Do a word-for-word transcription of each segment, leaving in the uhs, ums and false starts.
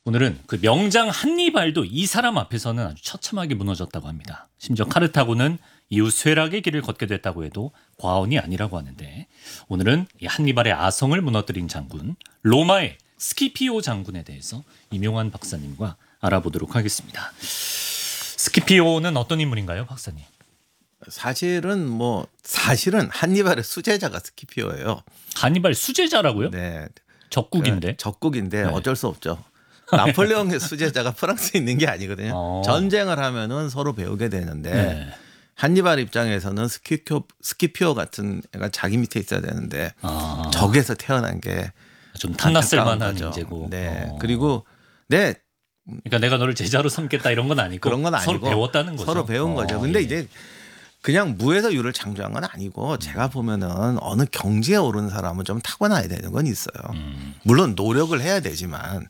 오늘은 그 명장 한니발도 이 사람 앞에서는 아주 처참하게 무너졌다고 합니다. 심지어 카르타고는 이후 쇠락의 길을 걷게 됐다고 해도 과언이 아니라고 하는데, 오늘은 이 한니발의 아성을 무너뜨린 장군 로마의 스키피오 장군에 대해서 임용환 박사님과 알아보도록 하겠습니다. 스키피오는 어떤 인물인가요, 박사님? 사실은 뭐 사실은 한니발의 수제자가 스키피오예요. 한니발 수제자라고요? 네, 적국인데. 네, 적국인데 네. 어쩔 수 없죠. 나폴레옹의 수제자가 프랑스에 있는 게 아니거든요. 어. 전쟁을 하면은 서로 배우게 되는데 네. 한니발 입장에서는 스키피오, 스키피오 같은 애가 자기 밑에 있어야 되는데 아. 적에서 태어난 게 좀 탐났을 안타까운 만한 거죠. 인재고. 네, 어. 그리고 네 그러니까 내가 너를 제자로 삼겠다 이런 건 아니고 그런 건 아니고 서로 배웠다는 거죠. 서로 배운 어, 거죠. 근데 예. 이제 그냥 무에서 유를 창조한 건 아니고 제가 보면은 어느 경지에 오른 사람은 좀 타고나야 되는 건 있어요. 음. 물론 노력을 해야 되지만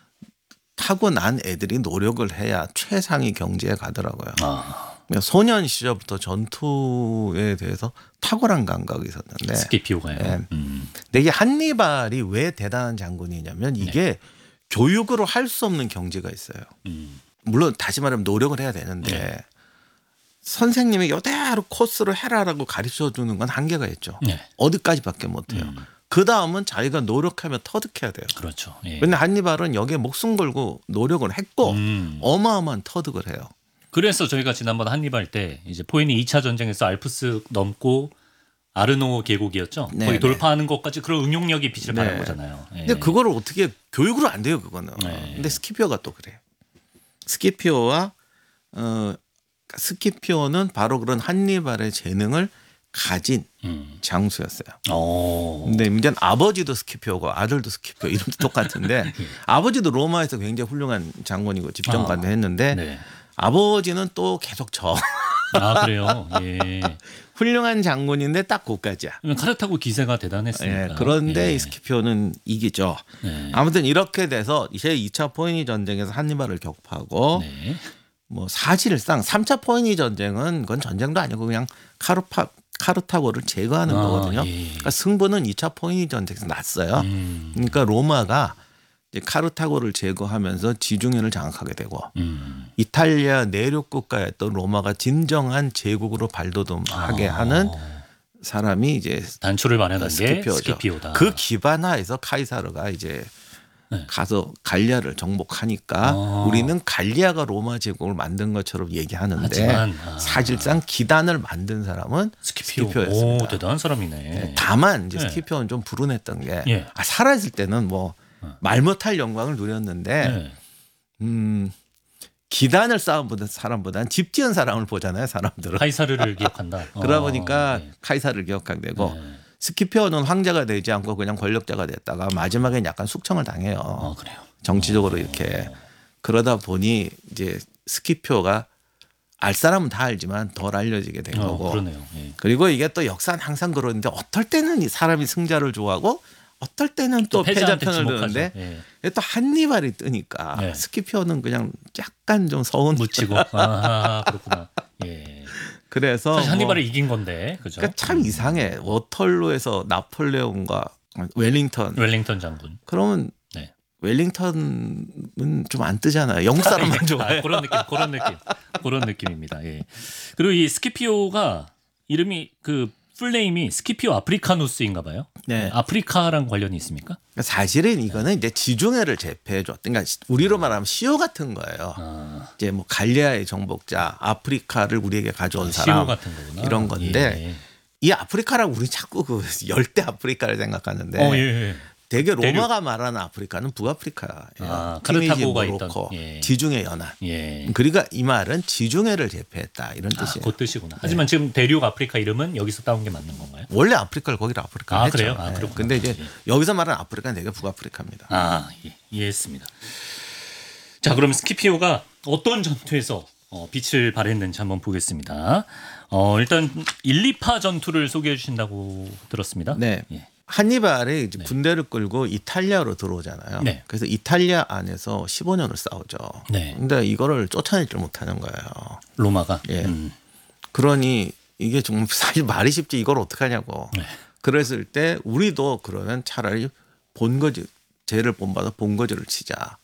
타고난 애들이 노력을 해야 최상위 경지에 가더라고요. 아, 소년 시절부터 전투에 대해서 탁월한 감각이 있었는데 스키피오가요. 네. 음. 근데 이게 한니발이 왜 대단한 장군이냐면 이게 네. 교육으로 할 수 없는 경지가 있어요. 음. 물론 다시 말하면 노력을 해야 되는데 네. 선생님이 이대로 코스를 해라라고 가르쳐 주는 건 한계가 있죠. 네. 어디까지밖에 못해요. 음. 그 다음은 자기가 노력하며 터득해야 돼요. 그렇죠. 예. 근데 한니발은 여기에 목숨 걸고 노력을 했고 음. 어마어마한 터득을 해요. 그래서 저희가 지난번 한니발 때 이제 포에니 이 차 전쟁에서 알프스 넘고 아르노 계곡이었죠. 네, 거기 네. 돌파하는 것까지 그런 응용력이 빛을 발한 네. 거잖아요. 예. 근데 그거를 어떻게 교육으로 안 돼요, 그거는. 네. 근데 스키피오가 또 그래요. 스키피오와 어 스키피오는 바로 그런 한니발의 재능을 가진 음. 장수였어요. 어. 근데 문제는 아버지도 스키피오고 아들도 스키피오 이름도 똑같은데 아버지도 로마에서 굉장히 훌륭한 장군이고 집정관도 아, 했는데 네. 아버지는 또 계속 져. 아 그래요. 예. 훌륭한 장군인데 딱 그까지야. 카르타고 기세가 대단했으니까. 예, 그런데 예. 이 스키피오는 이기죠. 네. 아무튼 이렇게 돼서 제이 차 포에니 전쟁에서 한니발을 격파하고 네. 뭐 사실상 삼 차 포에니 전쟁은 그건 전쟁도 아니고 그냥 카르파 카르타고를 제거하는 아, 거거든요. 예. 그러니까 승부는 이 차 포에니 전쟁에서 났어요. 음. 그러니까 로마가 이제 카르타고를 제거하면서 지중해를 장악하게 되고 음. 이탈리아 내륙 국가였던 로마가 진정한 제국으로 발돋움하게 아. 하는 사람이 이제 단초를 마련한 게 스키피오죠. 스키피오다. 그 기반하에서 카이사르가 이제 네. 가서 갈리아를 정복하니까 아. 우리는 갈리아가 로마 제국을 만든 것처럼 얘기하는데 하지만 아. 사실상 기단을 만든 사람은 스키피오. 스키피오였습니다. 오, 대단한 사람이네. 네, 다만 이제 네. 스키피오는 좀 불운했던 게 예. 아, 살아있을 때는 뭐 말 못할 영광을 누렸는데 네. 음, 기단을 쌓아보는 사람보다는 집 지은 사람을 보잖아요, 사람들은. 카이사르를 기억한다. 그러다 어, 보니까 네. 카이사를 기억하게 되고 네. 스키피오는 황제가 되지 않고 그냥 권력자가 됐다가 마지막엔 약간 숙청을 당해요. 어, 그래요. 정치적으로 이렇게. 그러다 보니 이제 스키피오가 알 사람은 다 알지만 덜 알려지게 된 어, 거고. 그러네요. 예. 그리고 이게 또 역사는 항상 그러는데 어떨 때는 이 사람이 승자를 좋아하고 어떨 때는 또 패자 패자한테 편을 지목하죠. 드는데 예. 또 한니발이 뜨니까 네. 스키피오는 그냥 약간 좀 서운. 묻히고. 아, 그렇구나. 예. 그래서 사실 한니발을 뭐 이긴 건데, 그죠? 그러니까 참 이상해. 워털루에서 나폴레옹과 웰링턴. 웰링턴 장군. 그러면 네. 웰링턴은 좀 안 뜨잖아요. 영국 사람만 좋아해. 아, 그런 느낌, 그런 느낌, 그런 느낌입니다. 예. 그리고 이 스키피오가 이름이 그 풀네임이 스키피오 아프리카누스인가 봐요. 네. 아프리카랑 관련이 있습니까? 사실은 이거는 이제 지중해를 제패해 줬. 그러니까 우리로 말하면 시오 같은 거예요. 아, 이제 뭐 갈리아의 정복자, 아프리카를 우리에게 가져온 시오 사람 같은 거구나. 이런 건데 예. 이 아프리카라고 우리 자꾸 그 열대 아프리카를 생각하는데 어, 예, 예. 되게 대륙. 로마가 말하는 아프리카는 북아프리카예요. 아, 티니지, 카르타고가 모로코, 있던, 예. 지중해 연안. 예. 그러니까 이 말은 지중해를 제패했다 이런 아, 뜻이에요. 그 뜻이구나. 하지만 지금 대륙 아프리카 이름은 여기서 따온 게 맞는 건가요? 원래 아프리카를 거기를 아프리카 아, 했죠. 그래요? 아, 네. 그렇구나. 근데 이제 예. 여기서 말하는 아프리카는 되게 북아프리카입니다. 아, 예, 이해했습니다. 자, 그럼 스키피오가 어떤 전투에서 어, 빛을 발했는지 한번 보겠습니다. 어, 일단 일, 이 파 전투를 소개해 주신다고 들었습니다. 네. 예. 한니발이 이제 군대를 끌고 이탈리아로 들어오잖아요. 네. 그래서 이탈리아 안에서 십오 년을 싸우죠. 네. 근데 이거를 쫓아내질 못하는 거예요. 로마가. 예. 음. 그러니 이게 좀 사실 말이 쉽지 이걸 어떡하냐고. 네. 그랬을 때 우리도 그러면 차라리 본거지 죄를 본받아 본거지를 치자.